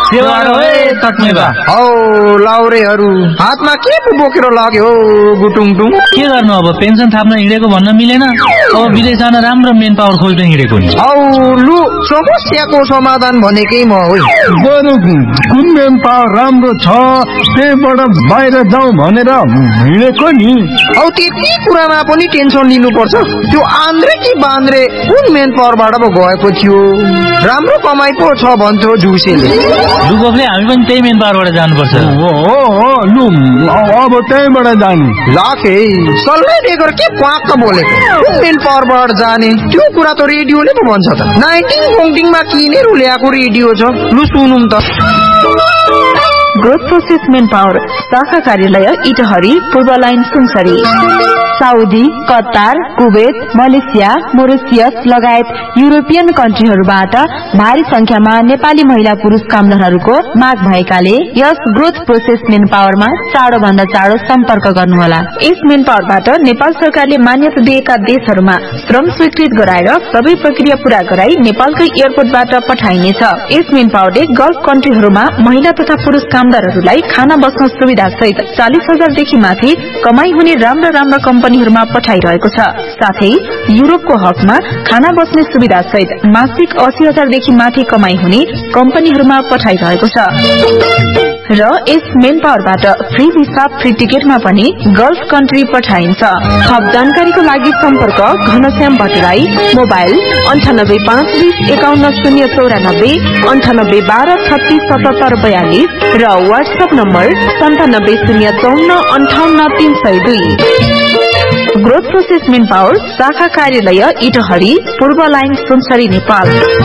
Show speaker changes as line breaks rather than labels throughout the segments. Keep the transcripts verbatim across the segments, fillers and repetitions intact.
हौ लाउरेहरू हातमा के पो बोकेर लाग्यो गुटुङटुङ?
के गर्नु अब, पेन्सन थाप्न हिँडेको भन्न मिलेन, अब विदेश जान राम्रो मेन पावर खोज्न हिँडेको नि।
हौ लु समस्याको समाधान भनेकै म हो।
बरु कुन मेन पावर राम्रो छ त्यहीबाट बाहिर जाउँ भनेर हिँडेको नि।
हौ त्यति कुरामा पनि टेन्सन लिनुपर्छ? त्यो आन्द्रे कि बान्द्रे कुन मेन पावरबाट पो गएको थियो, राम्रो कमाइ पो छ भन्थ्यो जुसेले।
लु गोफले हामी पनि त्यही मेन पावरबाट जानुपर्छ।
हो हो लु अब त्यहीबाट जाने।
लाखे सल्लाह दिएर के पाक्क बोलेको, कुन मेन पावरबाट जाने त्यो कुरा त रेडियोले पो भन्छ त। नाइन्टिन पोङ्टिङमा किनेर ल्याएको रेडियो छ, लु सुनौँ त।
ग्रोथ प्रोसेस मेन पावर शाखा कार्यालय इटहरी पूर्व line Sunsari. Saudi, Qatar, Kuwait, Malaysia, Mauritius लगायत युरोपियन कन्ट्रीहरूबाट भारी संख्यामा नेपाली महिला पुरुष कामदारहरूको माग भएकाले यस ग्रोथ प्रोसेस मेन पावरमा चाँडो भन्दा चाँडो सम्पर्क गर्नुहोला। यस मेन पावरबाट नेपाल सरकारले मान्यता दिएका देशहरूमा श्रम स्वीकृत गराएर सबै प्रक्रिया पूरा गराई नेपालकै एयरपोर्टबाट पठाइनेछ। यस मेन पावरले गल्फ कन्ट्रीहरूमा महिला तथा पुरुष कामदारहरूलाई खाना बस्न सुविधा सहित चालिस हजारदेखि माथि कमाई हुने राम्रा राम्रा कम्पनीहरूमा पठाइरहेको छ। साथै युरोपको हकमा खाना बस्ने सुविधा सहित मासिक अस्सी हजारदेखि माथि कमाई हुने कम्पनीहरूमा पठाइरहेको छ। र यस मेन पावरबाट फ्री भिसा फ्री टिकटमा पनि गल्फ कन्ट्री पठाइन्छ। थप जानकारीको लागि सम्पर्क घनश्याम भट्टराई, मोबाइल अन्ठानब्बे पाँच बिस एकाउन्न शून्य चौरानब्बे अन्ठानब्बे बाह्र छत्तीस सतहत्तर बयालिस र वाट्सएप नम्बर सन्तानब्बे शून्य चौन्न अन्ठाउन्न तीन सय दुई। ग्रोथ प्रोसेस मेन पावर शाखा कार्यालय इटहरी पूर्व लाइन सुनसरी नेपाल।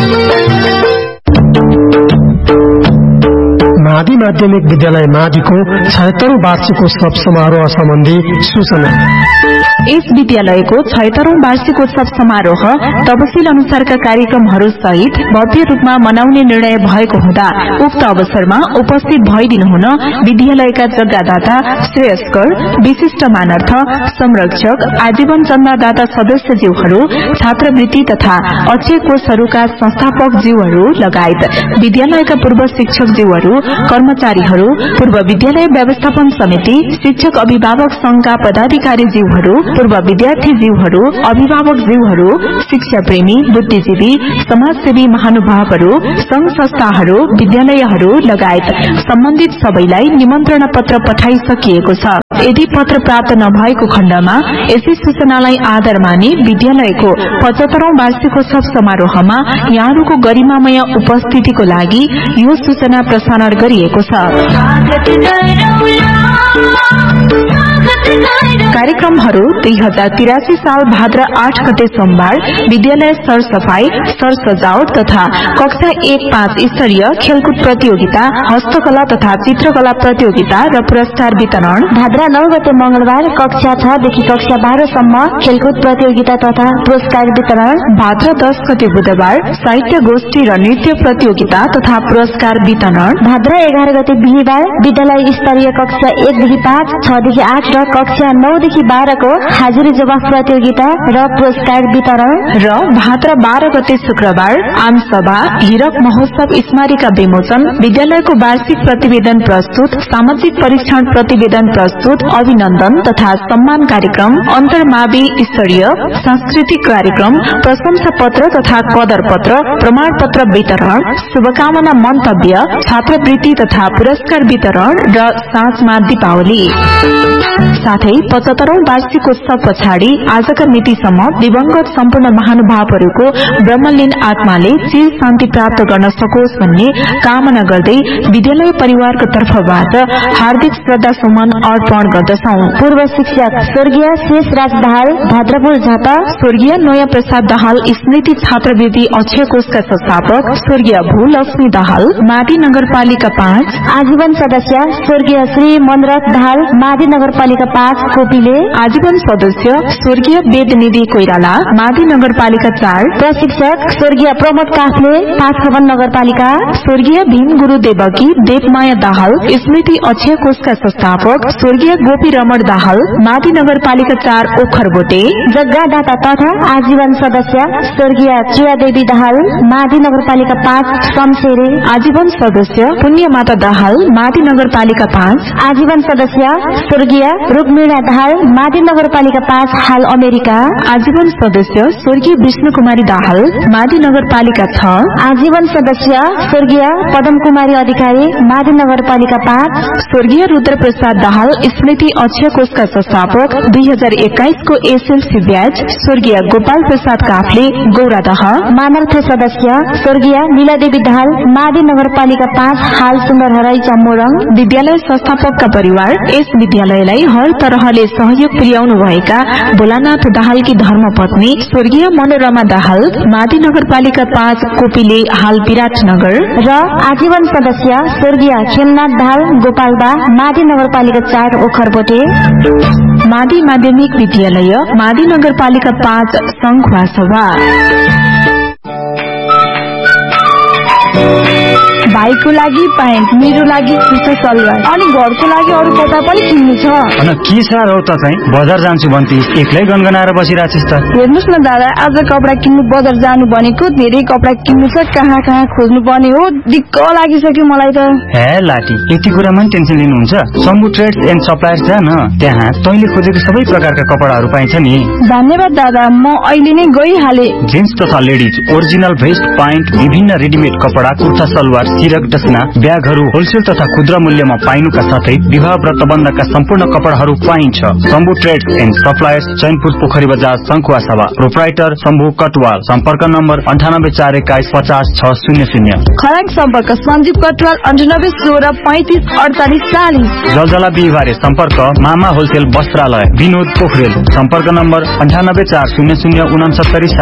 मादी माध्यमिक विद्यालय माडीको छयत्तरौं वार्षिकोत्सव समारोह सम्बन्धी सूचना।
यस विद्यालयको छयत्तरौं वार्षिकोत्सव समारोह तपसिल अनुसारका कार्यक्रमहरू सहित भव्य रूपमा मनाउने निर्णय भएको हुँदा उक्त अवसरमा उपस्थित भइदिनु हुन विद्यालयका जग्गादाता, श्रेयस्कर, विशिष्ट मानार्थ, संरक्षक, आजीवन चन्दादाता सदस्यज्यूहरू, छात्रवृत्ति तथा अक्षय कोषहरूका संस्थापक ज्यूहरू लगायत विद्यालयका पूर्व शिक्षक ज्यूहरू, कर्मचारीहरू, पूर्व विद्यालय व्यवस्थापन समिति, शिक्षक अभिभावक संघका पदाधिकारी ज्यूहरू, पूर्व विद्यार्थी ज्यूहरू, अभिभावक ज्यूहरू, शिक्षा प्रेमी, बुद्धिजीवी, समाजसेवी महानुभावहरू, संघ संस्थाहरू, विद्यालयहरू लगायत सम्बन्धित सबैलाई निमन्त्रण पत्र पठाइसकिएको छ। यदि पत्र प्राप्त नभएको खण्डमा यसै सूचनालाई आधार मानि विद्यालयको पचहत्तरौं वार्षिकोत्सव समारोहमा यहाँहरूको गरिमामय उपस्थितिको लागि यो सूचना प्रसारण गरिएको छ। कार्यक्रमहरू दुई हजार तिरासी साल भाद्र आठ गते सोमबार विद्यालय सरसफाई, सरसजावट तथा कक्षा एक पाँच स्तरीय खेलकुद प्रतियोगिता, हस्तकला तथा चित्रकला प्रतियोगिता र पुरस्कार वितरण।
भाद्र नौ गते मंगलबार कक्षा छ देखि कक्षा बाह्र सम्म खेलकुद प्रतियोगिता तथा पुरस्कार वितरण।
भाद्र दस गते बुधबार साहित्य गोष्ठी र नृत्य प्रतियोगिता तथा पुरस्कार वितरण।
भाद्र एघार गते बिहिबार विद्यालय स्तरीय कक्षा एक देखि पाँच, छ देखि आठ र कक्षा नौ देखि बाह्र को हाजिरी जवाफ प्रतियोगिता र पुरस्कार वितरण।
र भाद्र बाह्र गते शुक्रबार आमसभा, हीरक महोत्सव स्मारिका विमोचन, विद्यालयको वार्षिक प्रतिवेदन प्रस्तुत, सामाजिक परीक्षण प्रतिवेदन प्रस्तुत, अभिनन्दन तथा सम्मान कार्यक्रम, अन्तर्मावि स्तरीय सांस्कृतिक कार्यक्रम, प्रशंसा पत्र तथा कदर पत्र, प्रमाण पत्र वितरण, शुभकामना मन्तव्य, छात्रवृत्ति तथा पुरस्कार वितरण र साँझमा दीपावली। साथै पचहत्तरौं वार्षिकोत्सव पछाडि आजका मितिसम्म दिवंगत सम्पूर्ण महानुभावहरूको ब्रह्मलीन आत्माले चिर शान्ति प्राप्त गर्न सकोस् भन्ने कामना गर्दै विद्यालय परिवारको तर्फबाट हार्दिक श्रद्धा सुमन अर्पण गर्दछौं।
पूर्व शिक्षक स्वर्गीय शेष राज दाहाल भद्रपुर झापा,
स्वर्गीय नयाँ प्रसाद दाहाल स्मृति छात्रवृत्ति अक्षय कोषका संस्थापक स्वर्गीय भूलक्ष्मी दाहाल माडी नगरपालिका पाँच,
आजीवन सदस्य स्वर्गीय श्री मनरथ दाहाल माडी नगरपालिका पाँच कोपिले
आजीवन सदस्य स्वर्गीय वेदनिधि कोइराला माथि नगरपालिका चार
प्रशिक्षक स्वर्गीय प्रमोद काफले पाँच खबन नगरपालिका
स्वर्गीय भीम गुरु देवकी देवमाया दाहाल स्मृति अक्षय कोषका संस्थापक स्वर्गीय गोपी रमण दाहाल माथि नगरपालिका चार ओखरबोटे
जग्गादाता तथा आजीवन सदस्य स्वर्गीय चियादेवी दाहाल माथि नगरपालिका पाँच शमशेरे
आजीवन सदस्य पुण्यमाता दाहाल माथि नगरपालिका पाँच
आजीवन सदस्य स्वर्गीय रुक्मिणा दाहाल माथि नगरपालिका पाँच हाल अमेरिका
आजीवन सदस्य स्वर्गीय विष्णु कुमारी दाहाल माथि नगरपालिका छ
आजीवन सदस्य स्वर्गीय पदम कुमारी अधिकारी माथि नगरपालिका पाँच
स्वर्गीय रुद्र प्रसाद दाहाल स्मृति अक्षय कोषका संस्थापक दुई हजार एक्काइस को एसएलसी ब्याज स्वर्गीय गोपाल प्रसाद काफले गौरादह
मानर्थ सदस्य स्वर्गीय लीलादेवी दाहाल माथि नगरपालिका पाँच हाल सुन्दर हराई चम्मोरङ
विद्यालय संस्थापकका परिवार यस विद्यालयलाई हर तरहले सहयोग पुर्याउनु भएका भोलानाथ दाहालकी धर्मपत्नी स्वर्गीय मनोरमा दाहाल माथि नगरपालिका पाँच कोपिले हाल विराटनगर
र आजीवन सदस्य स्वर्गीय खेमनाथ दाहाल गोपालबा माथि नगरपालिका चार ओखरबोटे
माथि माध्यमिक विद्यालय माथि नगरपालिका पाँच संखुवा सभा
भाइको लागि प्यान्ट मेरो लागि टी सलवार अनि घरको लागि अरू कपडा पनि किन्नु छ
अनि के साह्रो त चाहिँ बजार जान्छु भन्ती एक्लै गनगनाएर बसिरहेछस् त
हेर्नुस् न दादा आज कपडा किन्नु बजार जानु भनेको धेरै कपडा किन्नु छ कहाँ कहाँ खोज्नु पर्ने हो दिक्क लागिसक्यो मलाई त
हे लाटी यति कुरामा टेन्सन लिनुहुन्छ शम्भु ट्रेड्स एन्ड सप्लायर्स जा न त्यहाँ तैँले खोजेको सबै प्रकारका कपडाहरू पाइन्छ नि
धन्यवाद दादा म अहिले नै गइहाले
जेन्ट्स तथा लेडिज ओरिजिनल भेस्ट प्यान्ट विभिन्न रेडिमेड कपडा कुर्ता सलवार सिरक डसना ब्यागहरू होलसेल तथा खुद्रा मूल्यमा पाइनुका साथै विवाह व्रत बन्धका सम्पूर्ण कपडाहरू पाइन्छ Shambhu trades and suppliers Chainpur पोखरी बजार शंखुवा सभा प्रोप्राइटर शम्भु कटवाल सम्पर्क नम्बर अन्ठानब्बे चार एक्काइस पचास छ शून्य शून्य
खराङ सम्पर्क सञ्जीव कटवाल अन्ठानब्बे सोह्र पैंतिस अडचालिस चालिस
जलजला बिहिबारे सम्पर्क मामा होलसेल वस्त्रालय विनोद पोखरेल सम्पर्क नम्बर अन्ठानब्बे चार शून्य शून्य उनासत्तरी